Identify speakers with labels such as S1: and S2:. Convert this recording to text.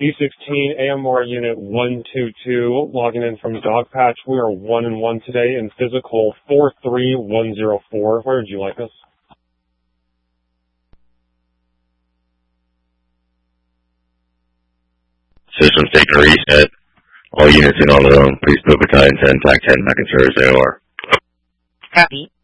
S1: B16 AMR Unit 122, logging in from Dogpatch. We are 1-1 today in physical 43104. Where would you like us?
S2: System's taking a reset. All units in on their own. Please put battalion 10, TAC 10 back in service AOR.
S3: Copy.